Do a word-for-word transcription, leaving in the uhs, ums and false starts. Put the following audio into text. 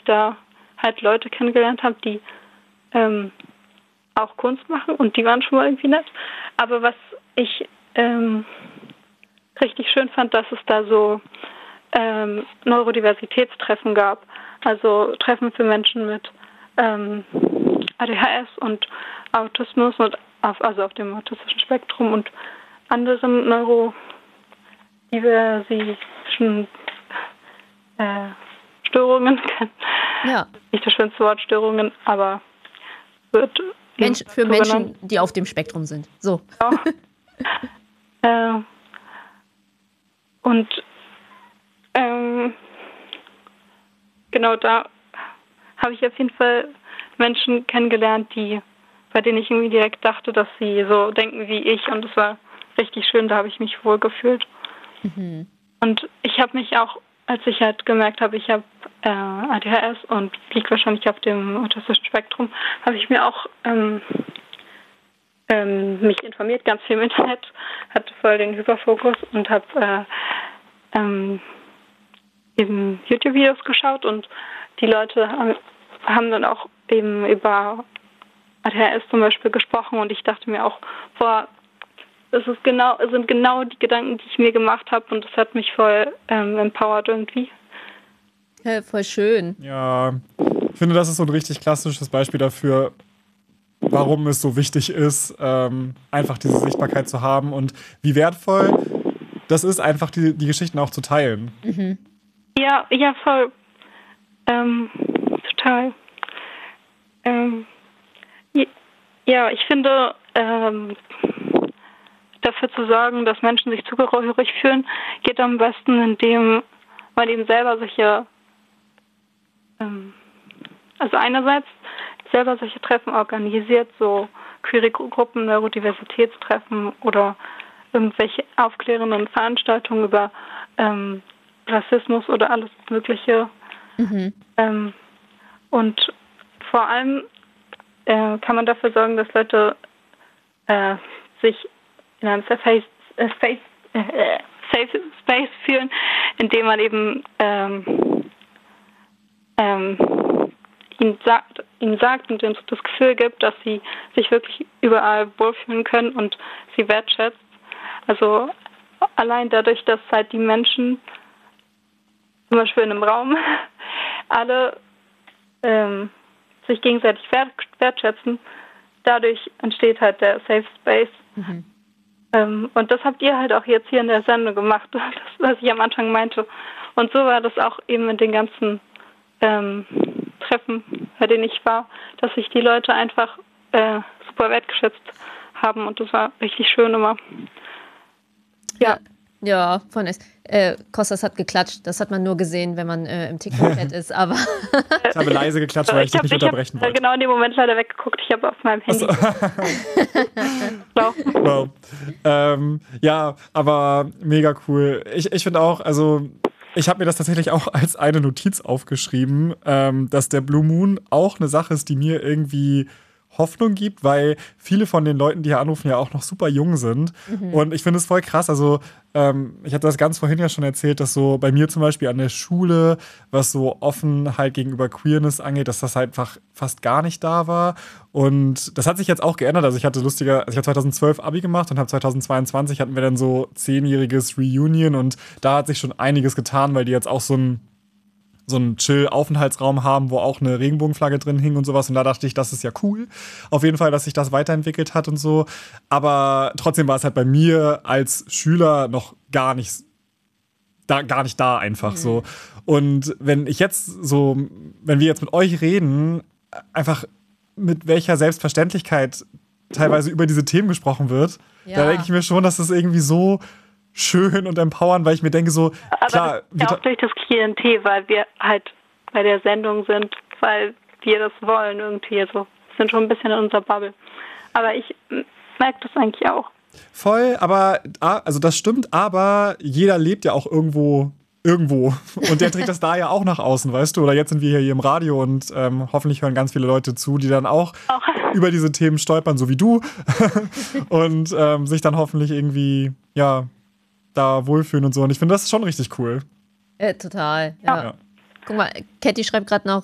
da halt Leute kennengelernt habe, die ähm, auch Kunst machen und die waren schon mal irgendwie nett. Aber was ich ähm, richtig schön fand, dass es da so ähm, Neurodiversitätstreffen gab. Also Treffen für Menschen mit ähm, A D H S und Autismus und auf, also auf dem autistischen Spektrum und anderen neurodiversischen äh, Störungen. Ja. Nicht das schönste Wort Störungen, aber wird Mensch, für so Menschen, genannt. die auf dem Spektrum sind. So. Ja. äh, und ähm, genau da habe ich auf jeden Fall Menschen kennengelernt, die, bei denen ich irgendwie direkt dachte, dass sie so denken wie ich, und es war richtig schön, da habe ich mich wohl gefühlt. Mhm. Und ich habe mich auch, als ich halt gemerkt habe, ich habe äh, A D H S und liege wahrscheinlich auf dem autistischen Spektrum, habe ich mir auch ähm, ähm, mich informiert, ganz viel im Internet, hatte voll den Hyperfokus und habe äh, ähm, eben YouTube-Videos geschaut und die Leute haben, haben dann auch eben über A D H S zum Beispiel gesprochen und ich dachte mir auch, boah, es ist genau, es sind genau die Gedanken, die ich mir gemacht habe und das hat mich voll ähm, empowert irgendwie. Ja, voll schön. Ja, ich finde, das ist so ein richtig klassisches Beispiel dafür, warum es so wichtig ist, ähm, einfach diese Sichtbarkeit zu haben und wie wertvoll das ist, einfach die, die Geschichten auch zu teilen. Mhm. Ja, ja, voll. Ähm, total. Ähm, ja, ich finde, ähm, dafür zu sorgen, dass Menschen sich zugehörig fühlen, geht am besten, indem man eben selber solche, ähm, also einerseits selber solche Treffen organisiert, so queere Gruppen, Neurodiversitätstreffen oder irgendwelche aufklärenden Veranstaltungen über ähm, Rassismus oder alles Mögliche. Mhm. Ähm, und vor allem äh, kann man dafür sorgen, dass Leute äh, sich in einem safe, äh, safe, äh, safe Space fühlen, indem man eben ähm, ähm, ihnen sagt, ihnen sagt und ihnen das Gefühl gibt, dass sie sich wirklich überall wohlfühlen können und sie wertschätzt. Also allein dadurch, dass halt die Menschen zum Beispiel in einem Raum alle ähm, sich gegenseitig wert, wertschätzen, dadurch entsteht halt der Safe Space. Mhm. Ähm, und das habt ihr halt auch jetzt hier in der Sendung gemacht, das, was ich am Anfang meinte. Und so war das auch eben in den ganzen ähm, Treffen, bei denen ich war, dass sich die Leute einfach äh, super wertgeschätzt haben und das war richtig schön immer. Ja. Ja, von es. Äh, Kostas hat geklatscht. Das hat man nur gesehen, wenn man äh, im TikTok-Chat ist. Aber ich habe leise geklatscht, weil ich, ich dich nicht unterbrechen ich hab, wollte. Genau in dem Moment leider weggeguckt. Ich habe auf meinem Handy. Wow. Wow. Ähm, ja, aber mega cool. Ich, ich finde auch, also ich habe mir das tatsächlich auch als eine Notiz aufgeschrieben, ähm, dass der Blue Moon auch eine Sache ist, die mir irgendwie Hoffnung gibt, weil viele von den Leuten, die hier anrufen, ja auch noch super jung sind. Mhm. Und ich finde es voll krass. Also, ähm, ich hatte das ganz vorhin ja schon erzählt, dass so bei mir zum Beispiel an der Schule, was so Offenheit gegenüber Queerness angeht, dass das halt einfach fast gar nicht da war. Und das hat sich jetzt auch geändert. Also, ich hatte lustiger, also ich habe zweitausendzwölf Abi gemacht und habe zweitausendzweiundzwanzig hatten wir dann so zehnjähriges Reunion und da hat sich schon einiges getan, weil die jetzt auch so ein so einen Chill-Aufenthaltsraum haben, wo auch eine Regenbogenflagge drin hing und sowas. Und da dachte ich, das ist ja cool. Auf jeden Fall, dass sich das weiterentwickelt hat und so. Aber trotzdem war es halt bei mir als Schüler noch gar nicht da, gar nicht da einfach mhm. so. Und wenn ich jetzt so, wenn wir jetzt mit euch reden, einfach mit welcher Selbstverständlichkeit teilweise über diese Themen gesprochen wird, ja. da denke ich mir schon, dass das irgendwie so schön und empowern, weil ich mir denke so, aber klar. Das ist ja auch durch das Klientel, weil wir halt bei der Sendung sind, weil wir das wollen irgendwie, so sind schon ein bisschen in unserer Bubble. Aber ich merke das eigentlich auch. Voll, aber, also das stimmt, aber jeder lebt ja auch irgendwo, irgendwo und der trägt das da ja auch nach außen, weißt du, oder jetzt sind wir hier im Radio und ähm, hoffentlich hören ganz viele Leute zu, die dann auch, auch. über diese Themen stolpern, so wie du und ähm, sich dann hoffentlich irgendwie, ja, da wohlfühlen und so. Und ich finde, das ist schon richtig cool. Äh, total, ja. ja. Guck mal, Catty schreibt gerade noch,